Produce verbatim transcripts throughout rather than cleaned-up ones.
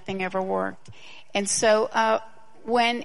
nothing ever worked. And so uh, when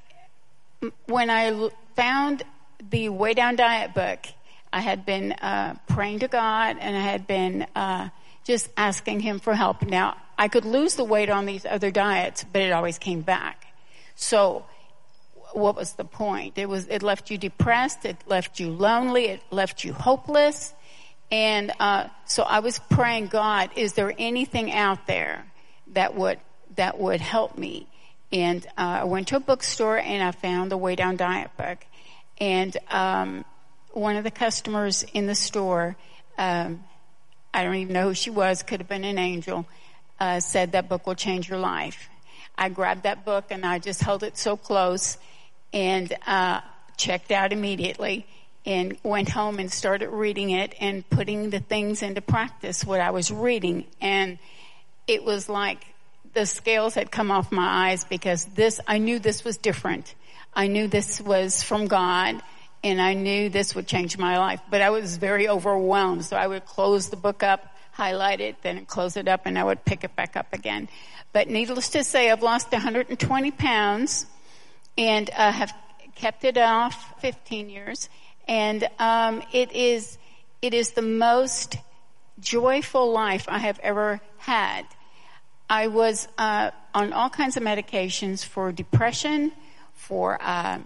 when I found the Way Down Diet book, I had been uh, praying to God, and I had been uh, just asking him for help. Now, I could lose the weight on these other diets, but it always came back. So what was the point? It was, it left you depressed. It left you lonely. It left you hopeless. And uh, so I was praying, God, is there anything out there that would that would help me? And uh, I went to a bookstore, and I found the Way Down Diet book. And um, one of the customers in the store, um, I don't even know who she was, could have been an angel, uh, said that book will change your life. I grabbed that book, and I just held it so close, and uh, checked out immediately, and went home and started reading it and putting the things into practice, what I was reading. And it was like the scales had come off my eyes, because this, I knew this was different. I knew this was from God, and I knew this would change my life. But I was very overwhelmed, so I would close the book up, highlight it, then close it up, and I would pick it back up again. But needless to say, I've lost one hundred twenty pounds, and uh, have kept it off fifteen years. And um, it is it is the most joyful life I have ever had. I was uh, on all kinds of medications for depression, for uh,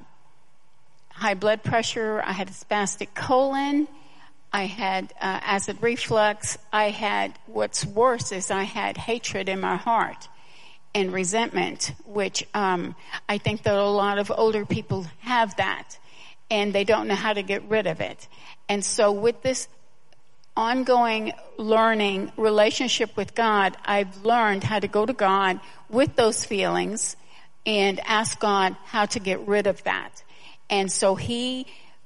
high blood pressure. I had a spastic colon. I had uh, acid reflux. I had, what's worse is I had hatred in my heart and resentment, which um, I think that a lot of older people have that, and they don't know how to get rid of it. And so with this ongoing learning relationship with God, I've learned how to go to God with those feelings and ask God how to get rid of that. And so he,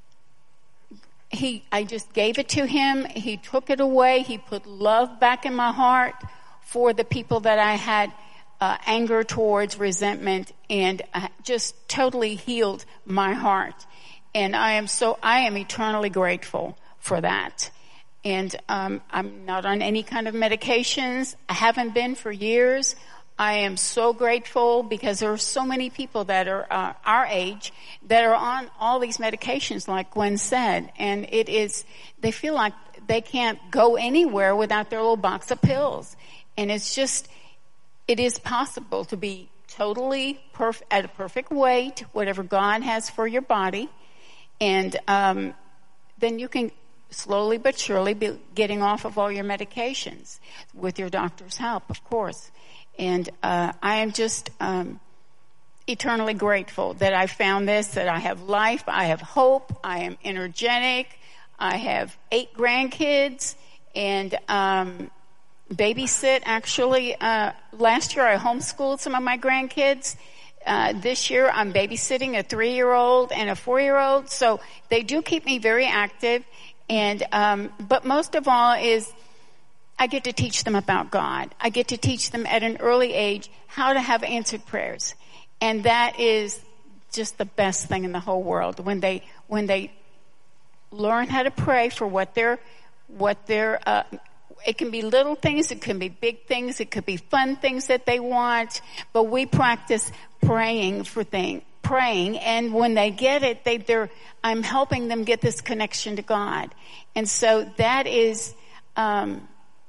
he, I just gave it to him. He took it away. He put love back in my heart for the people that I had uh, anger towards, resentment, and uh, just totally healed my heart. And I am so, I am eternally grateful for that. And um, I'm not on any kind of medications. I haven't been for years. I am so grateful, because there are so many people that are uh, our age that are on all these medications, like Gwen said. And it is, they feel like they can't go anywhere without their little box of pills. And it's just, it is possible to be totally perf- at a perfect weight, whatever God has for your body. And um, then you can slowly but surely be getting off of all your medications with your doctor's help, of course. And uh, I am just um, eternally grateful that I found this, that I have life, I have hope, I am energetic, I have eight grandkids, and um, babysit. Actually, uh, last year I homeschooled some of my grandkids. Uh, this year I'm babysitting a three-year-old and a four-year-old, so they do keep me very active. And um, but most of all is I get to teach them about God. I get to teach them at an early age how to have answered prayers, and that is just the best thing in the whole world. When they when they learn how to pray for what they're what they're uh, it can be little things, it can be big things, it could be fun things that they want, but we practice praying for things. praying, and when they get it, they, they're, I'm helping them get this connection to God. And so that is, um,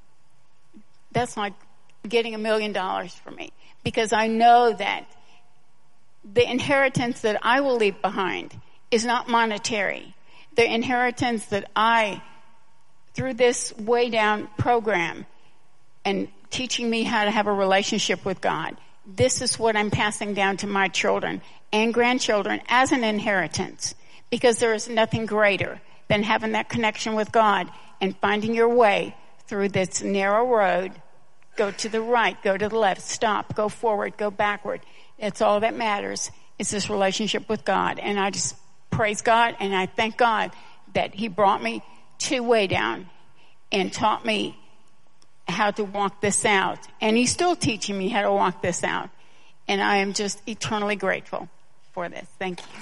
that's like getting a million dollars for me, because I know that the inheritance that I will leave behind is not monetary. The inheritance that I, through this Way Down program and teaching me how to have a relationship with God, this is what I'm passing down to my children and grandchildren as an inheritance, because there is nothing greater than having that connection with God and finding your way through this narrow road. Go to the right, go to the left, stop, go forward, go backward. That's all that matters, is this relationship with God. And I just praise God, and I thank God that he brought me to Way Down and taught me how to walk this out. And he's still teaching me how to walk this out. And I am just eternally grateful for this. Thank you.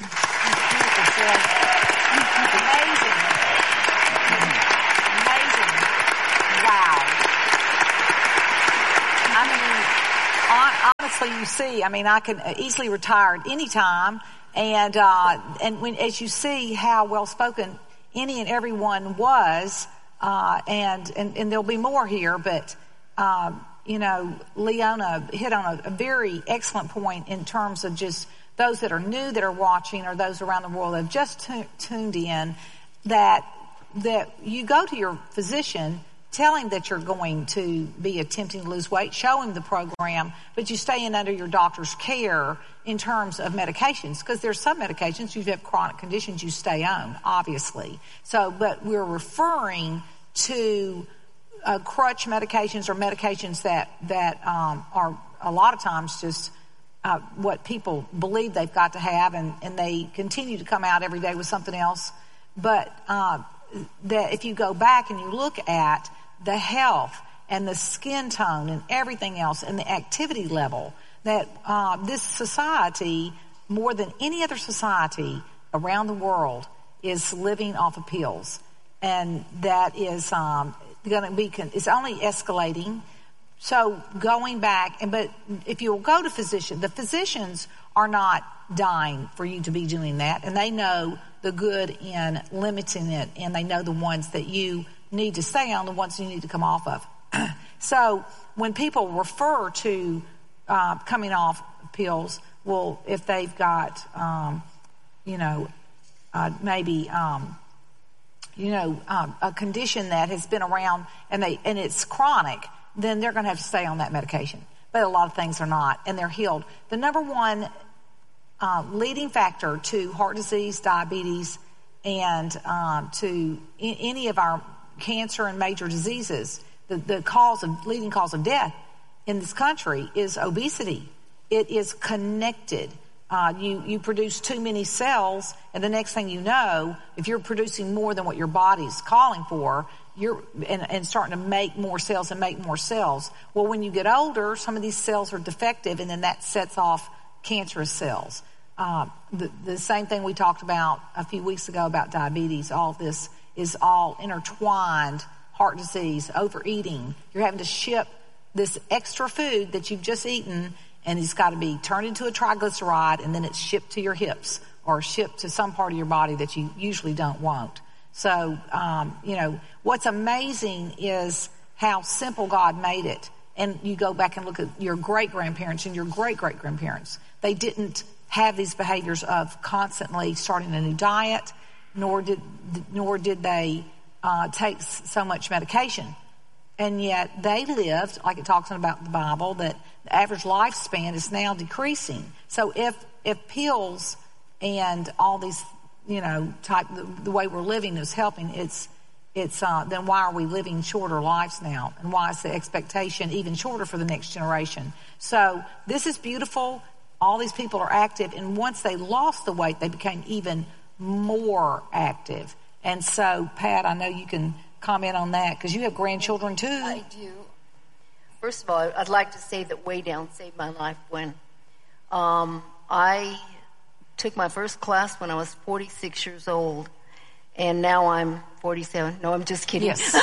Amazing. Amazing. Wow. I mean, I, I Honestly, you see, I mean, I can easily retire at any time. And, uh, and when, as you see how well spoken any and everyone was, uh, and, and, and there'll be more here, but, um, you know, Leona hit on a, a very excellent point in terms of just those that are new that are watching, or those around the world that have just tu- tuned in, that, that you go to your physician, tell him that you're going to be attempting to lose weight, show him the program, but you stay in under your doctor's care in terms of medications, because there's some medications, you have chronic conditions, you stay on, obviously. So, but we're referring to uh, crutch medications or medications that, that um, are a lot of times just uh, what people believe they've got to have, and, and they continue to come out every day with something else. But uh, that if you go back and you look at the health and the skin tone and everything else and the activity level, that uh, this society, more than any other society around the world, is living off of pills. And that is um, going to be, it's only escalating. So going back, and but if you'll go to physician, the physicians are not dying for you to be doing that, and they know the good in limiting it, and they know the ones that you need to stay on, the ones you need to come off of. So when people refer to uh, coming off pills, well, if they've got, um, you know, uh, maybe, um, you know, um, a condition that has been around and they and it's chronic, then they're going to have to stay on that medication. But a lot of things are not, and they're healed. The number one uh, leading factor to heart disease, diabetes, and um, to I- any of our cancer and major diseases, the, the cause of leading cause of death in this country is obesity. It is connected. Uh, you, you produce too many cells, and the next thing you know, if you're producing more than what your body's calling for, you're and, and starting to make more cells and make more cells. Well, when you get older, some of these cells are defective, and then that sets off cancerous cells. Uh, the, the same thing we talked about a few weeks ago about diabetes. All of this is all intertwined. Heart disease, overeating. You're having to ship this extra food that you've just eaten, and it's got to be turned into a triglyceride, and then it's shipped to your hips or shipped to some part of your body that you usually don't want. So, um, you know, what's amazing is how simple God made it. And you go back and look at your great-grandparents and your great-great-grandparents. They didn't have these behaviors of constantly starting a new diet, nor did nor did they uh, take so much medication. And yet they lived, like it talks about the Bible, that the average lifespan is now decreasing. So if if pills and all these, you know, type the, the way we're living is helping, it's it's uh, then why are we living shorter lives now? And why is the expectation even shorter for the next generation? So this is beautiful. All these people are active, and once they lost the weight, they became even more active. And so, Pat, I know you can comment on that because you have grandchildren too. I do. First of all, I'd like to say that Way Down saved my life when um, I took my first class when I was forty-six years old, and now I'm forty-seven. No, I'm just kidding. Yes.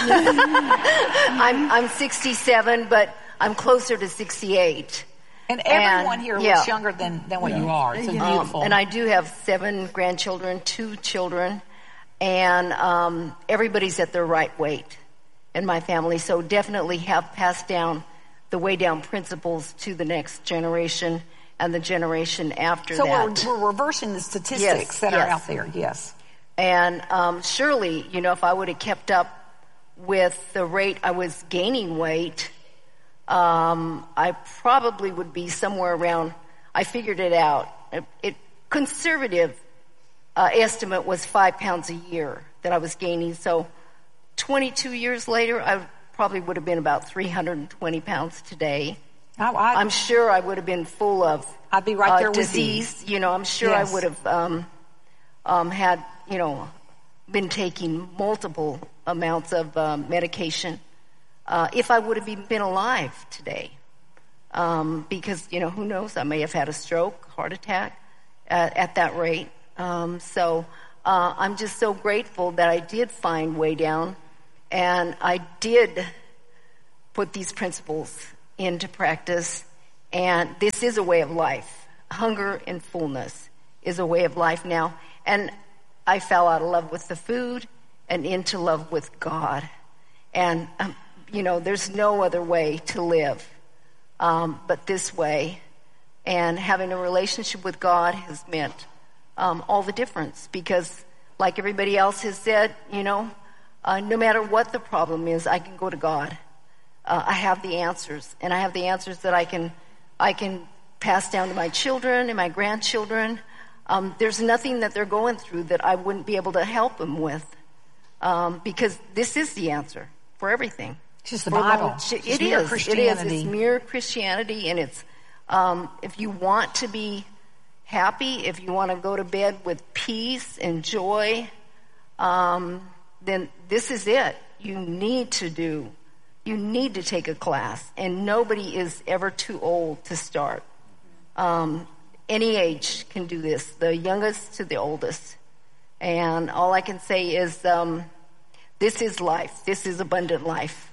I'm I'm sixty-seven, but I'm closer to sixty-eight. And everyone and, here yeah. looks younger than, than what yeah. you are. It's um, beautiful. And I do have seven grandchildren, two children, and um, everybody's at their right weight in my family. So definitely have passed down the Way Down principles to the next generation and the generation after so that. So we're, we're reversing the statistics yes, that yes. are out there, yes. And um, surely, you know, if I would have kept up with the rate I was gaining weight, um, I probably would be somewhere around, I figured it out. It, it conservative uh, estimate was five pounds a year that I was gaining. So twenty-two years later, I probably would have been about three hundred twenty pounds today. I, I, I'm sure I would have been full of I'd be right uh, there disease. With you. you know, I'm sure yes. I would have um, um, had, you know, been taking multiple amounts of um, medication uh, if I would have even been alive today. Um, because, you know, who knows, I may have had a stroke, heart attack at, at that rate. Um, so uh, I'm just so grateful that I did find Way Down, and I did put these principles into practice, And this is a way of life. Hunger and fullness is a way of life now. And I fell out of love with the food and into love with God. And, um, you know, there's no other way to live um, but this way. And having a relationship with God has meant um, all the difference. Because, like everybody else has said, you know, uh, no matter what the problem is, I can go to God. Uh, I have the answers. And I have the answers that I can, I can pass down to my children and my grandchildren. Um, there's nothing that they're going through that I wouldn't be able to help them with. Um, because this is the answer for everything. It's just the Bible. It is. It is. It's mere Christianity, and it's um, if you want to be happy, if you want to go to bed with peace and joy, um, then this is it. You need to do. You need to take a class, and nobody is ever too old to start. Um, any age can do this, the youngest to the oldest. And all I can say is, um, this is life. This is abundant life.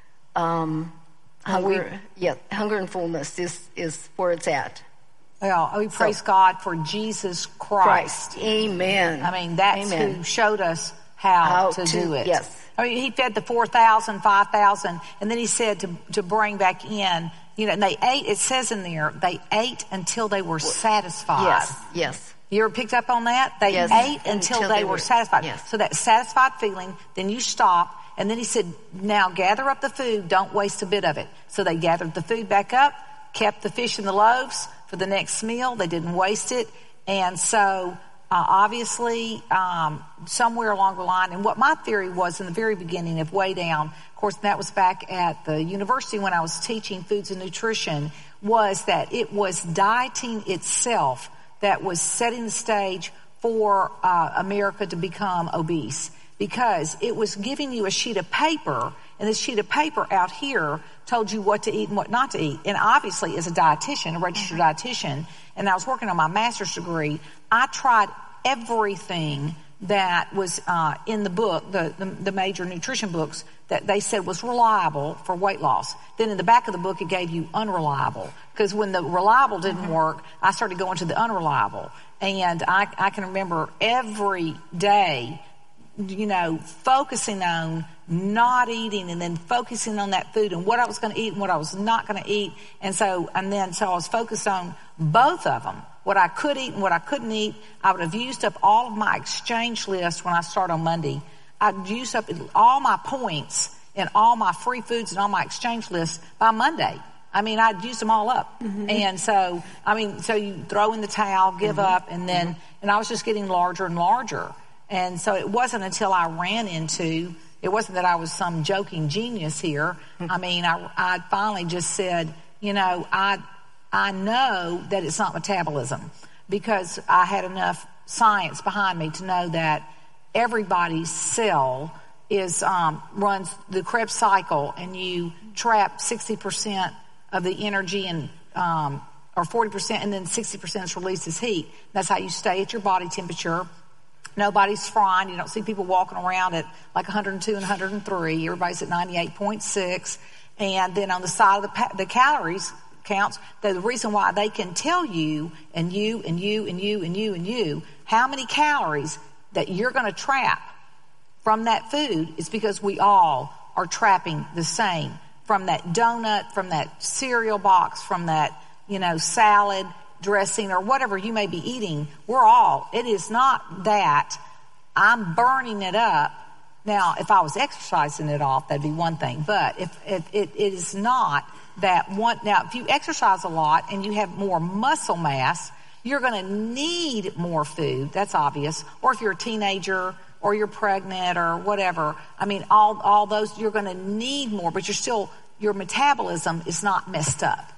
Um, hunger, yeah, hunger and fullness is, is where it's at. Well, we praise so, God for Jesus Christ. Christ. Amen. I mean, that's Amen. who showed us how, how to, to do it. Yes. I mean, he fed the four thousand, five thousand, and then he said to, to bring back in, you know, and they ate, it says in there, they ate until they were satisfied. Yes, yes. You ever picked up on that? They yes. ate until, until they, they were, were satisfied. Yes. So that satisfied feeling, then you stop, and then he said, now gather up the food, don't waste a bit of it. So they gathered the food back up, kept the fish and the loaves for the next meal. They didn't waste it. And so uh, obviously um, somewhere along the line, and what my theory was in the very beginning of Way Down, of course, that was back at the university when I was teaching foods and nutrition, was that it was dieting itself that was setting the stage for uh, America to become obese, because it was giving you a sheet of paper, and this sheet of paper out here told you what to eat and what not to eat. And obviously, as a dietitian, a registered dietitian, and I was working on my master's degree, I tried everything that was uh, in the book, the, the, the major nutrition books, that they said was reliable for weight loss. Then in the back of the book, it gave you unreliable. Because when the reliable didn't work, I started going to the unreliable. And I, I can remember every day, you know, focusing on not eating, and then focusing on that food and what I was going to eat and what I was not going to eat. And so, and then, so I was focused on both of them, what I could eat and what I couldn't eat. I would have used up all of my exchange list when I start on Monday. I'd use up all my points and all my free foods and all my exchange lists by Monday. I mean, I'd use them all up. Mm-hmm. And so, I mean, so you throw in the towel, give mm-hmm. up, and then, mm-hmm. and I was just getting larger and larger. And so it wasn't until I ran into, it wasn't that I was some joking genius here. Mm-hmm. I mean, I, I finally just said, you know, I, I know that it's not metabolism, because I had enough science behind me to know that everybody's cell is um, runs the Krebs cycle, and you trap sixty percent of the energy and um, or forty percent, and then sixty percent is released as heat. That's how you stay at your body temperature. Nobody's frying. You don't see people walking around at like one hundred two and one hundred three. Everybody's at ninety-eight point six. And then on the side of the, pa- the calories counts, the reason why they can tell you and you and you and you and you and you how many calories that you're going to trap from that food is because we all are trapping the same from that donut, from that cereal box, from that, you know, salad dressing or whatever you may be eating. We're all, it is not that I'm burning it up. Now, if I was exercising it off, that'd be one thing. But if, if it, it is not that one, now if you exercise a lot and you have more muscle mass, you're going to need more food. That's obvious. Or if you're a teenager or you're pregnant or whatever, I mean, all, all those, you're going to need more, but you're still, your metabolism is not messed up.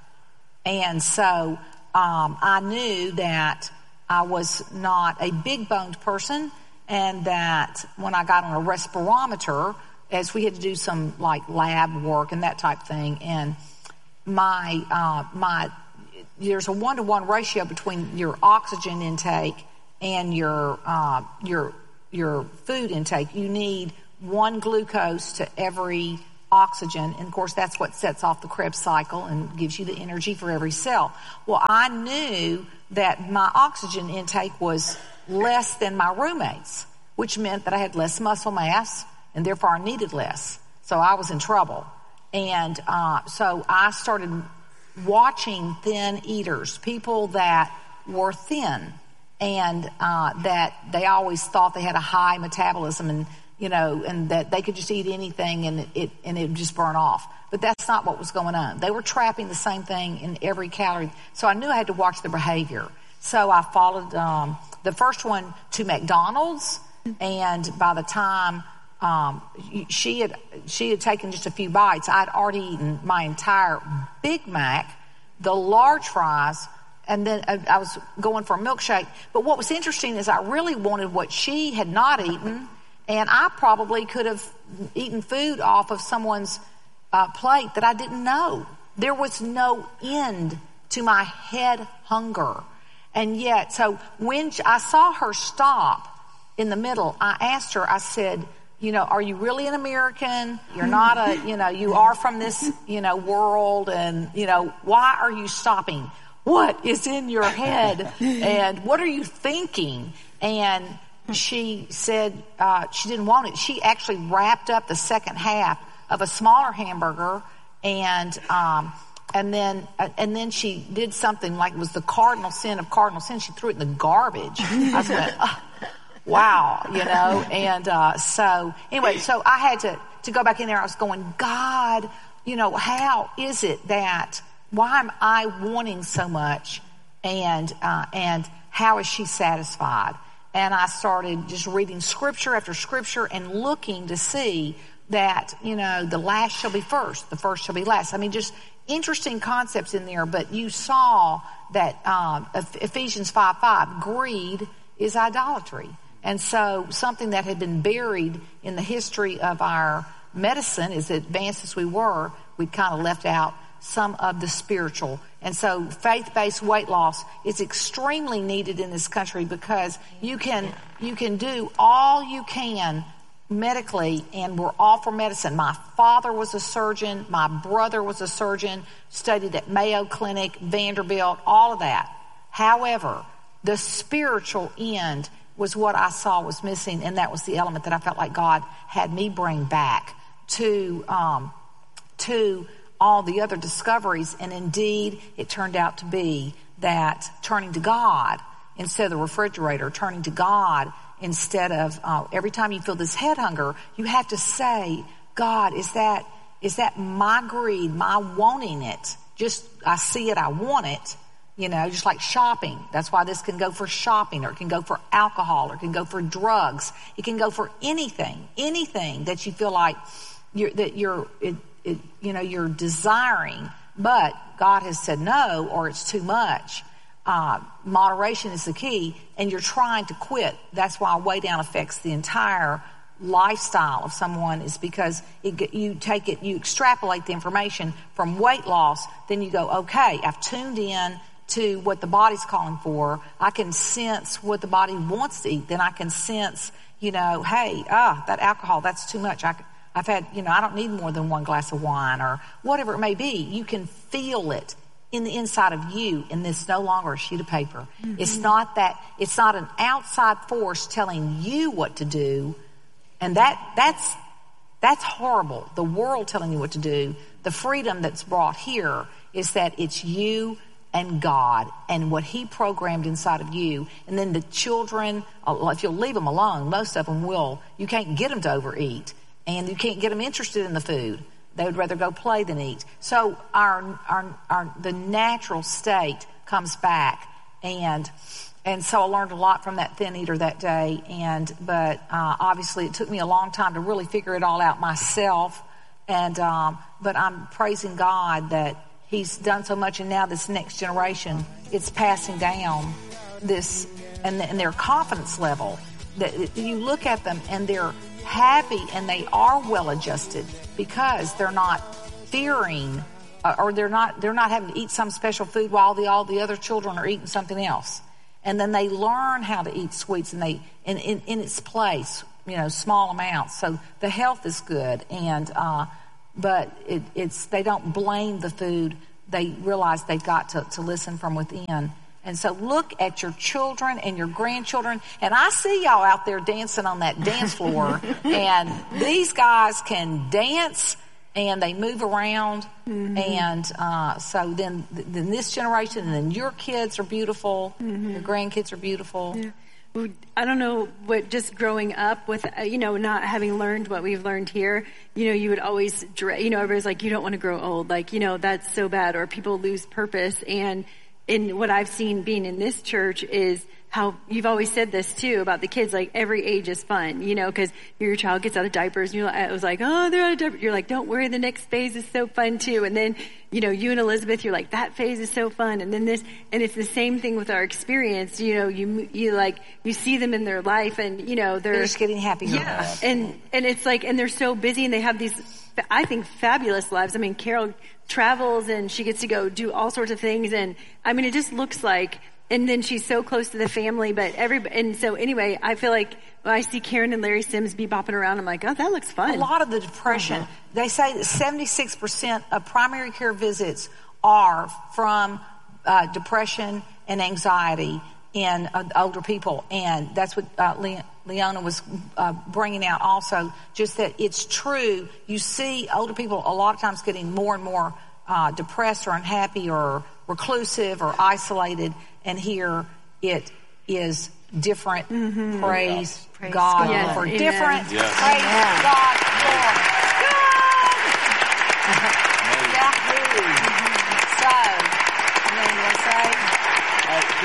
And so, um, I knew that I was not a big boned person, and that when I got on a respirometer, as we had to do some like lab work and that type thing, and my, uh, my, there's a one-to-one ratio between your oxygen intake and your uh, your your food intake. You need one glucose to every oxygen. And of course, that's what sets off the Krebs cycle and gives you the energy for every cell. Well, I knew that my oxygen intake was less than my roommates, which meant that I had less muscle mass and therefore I needed less. So I was in trouble. And uh, so I started watching thin eaters, people that were thin and uh, that they always thought they had a high metabolism and, you know, and that they could just eat anything and it and it would just burn off. But that's not what was going on. They were trapping the same thing in every calorie. So I knew I had to watch their behavior. So I followed um, the first one to McDonald's, and by the time um, she had she had taken just a few bites, I'd already eaten my entire Big Mac, the large fries, and then I was going for a milkshake. But what was interesting is I really wanted what she had not eaten, and I probably could have eaten food off of someone's uh, plate that I didn't know. There was no end to my head hunger. And yet, so when I saw her stop in the middle, I asked her, I said, you know, are you really an American? You're not a, you know, you are from this, you know, world, and, you know, why are you stopping? What is in your head? And what are you thinking? And she said uh, she didn't want it. She actually wrapped up the second half of a smaller hamburger, and um, and then uh, and then she did something like it was the cardinal sin of cardinal sin. She threw it in the garbage. I was like, oh, wow, you know. And uh, so anyway, so I had to to go back in there. I was going, God, you know, how is it that? Why am I wanting so much? And uh, and how is she satisfied? And I started just reading scripture after scripture and looking to see that, you know, the last shall be first, the first shall be last. I mean, just interesting concepts in there. But you saw that um, Ephesians five five, greed is idolatry. And so something that had been buried in the history of our medicine, as advanced as we were, we'd kind of left out some of the spiritual. And so faith-based weight loss is extremely needed in this country, because you can you can do all you can medically, and we're all for medicine. My father was a surgeon, my brother was a surgeon, studied at Mayo Clinic, Vanderbilt, all of that. However, the spiritual end was what I saw was missing, and that was the element that I felt like God had me bring back to um, to all the other discoveries. And indeed, it turned out to be that turning to God instead of the refrigerator, turning to God instead of uh, every time you feel this head hunger, you have to say, God, is that is that my greed, my wanting it? Just, I see it, I want it. You know, just like shopping. That's why this can go for shopping, or it can go for alcohol, or it can go for drugs. It can go for anything, anything that you feel like you're, that you're, it, it, you know, you're desiring, but God has said no, or it's too much. Uh, moderation is the key, and you're trying to quit. That's why weigh down affects the entire lifestyle of someone, is because it, you take it, you extrapolate the information from weight loss, then you go, okay, I've tuned in to what the body's calling for. I can sense what the body wants to eat. Then I can sense, you know, hey, ah, that alcohol, that's too much. I, I've had, you know, I don't need more than one glass of wine, or whatever it may be. You can feel it in the inside of you, and it's no longer a sheet of paper. Mm-hmm. It's not that, it's not an outside force telling you what to do. And that, that's, that's horrible. The world telling you what to do. The freedom that's brought here is that it's you and God and what He programmed inside of you. And then the children, if you'll leave them alone, most of them will. You can't get them to overeat, and you can't get them interested in the food. They would rather go play than eat. So our, our, our, the natural state comes back. And, and so I learned a lot from that thin eater that day. And, but, uh, obviously it took me a long time to really figure it all out myself. And, um, but I'm praising God that He's done so much. And now this next generation, it's passing down this, and, and their confidence level, that you look at them and they're happy and they are well adjusted, because they're not fearing, uh, or they're not they're not having to eat some special food while the all the other children are eating something else. And then they learn how to eat sweets, and they in in, in its place, you know, small amounts. So the health is good. And uh, but it, it's they don't blame the food. They realize they've got to, to listen from within. And so look at your children and your grandchildren. And I see y'all out there dancing on that dance floor. And these guys can dance and they move around. Mm-hmm. And uh, so then, then this generation, and then your kids are beautiful. Mm-hmm. Your grandkids are beautiful. Yeah. I don't know what, just growing up with, uh, you know, not having learned what we've learned here, you know, you would always, you know, everybody's like, you don't want to grow old. Like, you know, that's so bad, or people lose purpose. And in what I've seen being in this church is how you've always said this too about the kids, like every age is fun, you know, because your child gets out of diapers and you're like, I was like, oh, they're out of diapers. You're like, don't worry, the next phase is so fun too. And then, you know, you and Elizabeth, you're like, that phase is so fun. And then this, and it's the same thing with our experience. You know, you, you like, you see them in their life and, you know, they're, they're just getting happier. Yeah. And, and it's like, and they're so busy and they have these, I think, fabulous lives. I mean, Carol travels and she gets to go do all sorts of things. And I mean, it just looks like, and then she's so close to the family, but every, and so anyway, I feel like when I see Karen and Larry Sims be bopping around, I'm like, oh, that looks fun. A lot of the depression, uh-huh. They say that seventy-six percent of primary care visits are from uh, depression and anxiety in uh, older people. And that's what uh, Le- Leona was uh, bringing out also, just that it's true. You see older people a lot of times getting more and more uh, depressed or unhappy or reclusive or isolated. And here it is different. Mm-hmm. Praise, Praise God, God. Yes. for Amen. different. Yes. Praise Amen. God for good. So, I mean, let's say. Uh,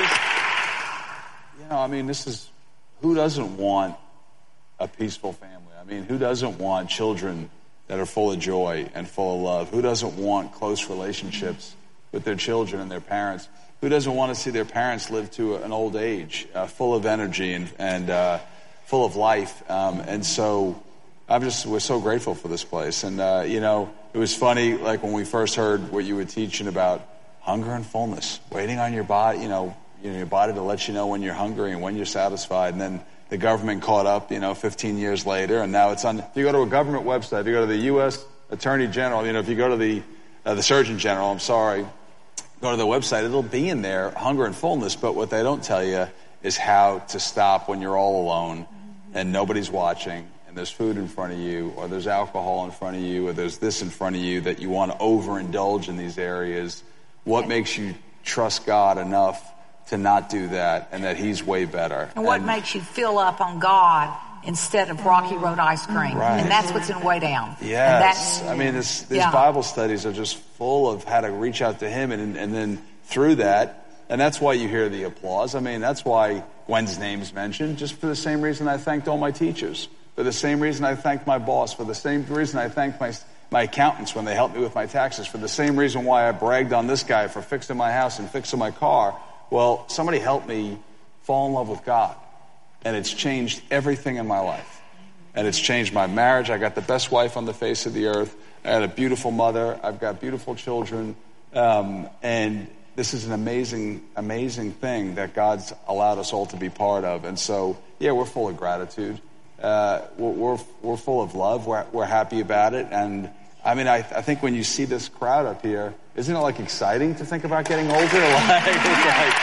just, you know, I mean, this is, who doesn't want a peaceful family? I mean, who doesn't want children that are full of joy and full of love? Who doesn't want close relationships with their children and their parents? Who doesn't want to see their parents live to an old age, uh, full of energy and, and uh, full of life? Um, and so I'm just, we're so grateful for this place. And, uh, you know, it was funny, like when we first heard what you were teaching about hunger and fullness, waiting on your body, you know, you know, your body to let you know when you're hungry and when you're satisfied. And then the government caught up, you know, fifteen years later. And now it's on, if you go to a government website, if you go to the U S Attorney General, you know, if you go to the, uh, the Surgeon General, I'm sorry, go to the website, it'll be in there, hunger and fullness, but what they don't tell you is how to stop when you're all alone and nobody's watching and there's food in front of you or there's alcohol in front of you or there's this in front of you that you want to overindulge in these areas. What makes you trust God enough to not do that and that He's way better? And what and, makes you fill up on God instead of Rocky Road ice cream? Right. And that's what's in Way Down. Yes. I mean, this, these yeah. Bible studies are just full of how to reach out to Him and, and then through that, and that's why you hear the applause. I mean, that's why Gwen's name's mentioned, just for the same reason I thanked all my teachers, for the same reason I thanked my boss, for the same reason I thanked my, my accountants when they helped me with my taxes, for the same reason why I bragged on this guy for fixing my house and fixing my car. Well, somebody helped me fall in love with God. And it's changed everything in my life. And it's changed my marriage. I got the best wife on the face of the earth. I had a beautiful mother. I've got beautiful children. Um, and this is an amazing, amazing thing that God's allowed us all to be part of. And so, yeah, we're full of gratitude. Uh, we're, we're, we're full of love. We're, we're happy about it. And I mean, I, I think when you see this crowd up here, isn't it like exciting to think about getting older? Like, it's like,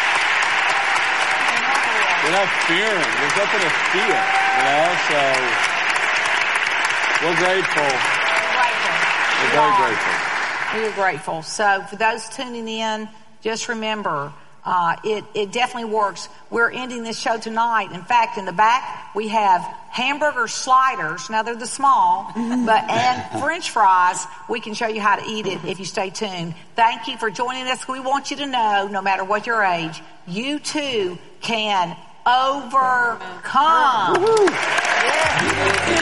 you're not fearing. There's nothing to fear, you know? So we're grateful. We're grateful. We're very grateful. We are grateful. So for those tuning in, just remember, uh, it, it definitely works. We're ending this show tonight. In fact, in the back, we have hamburger sliders. Now, they're the small, but and French fries. We can show you how to eat it if you stay tuned. Thank you for joining us. We want you to know, no matter what your age, you too can overcome. Yeah.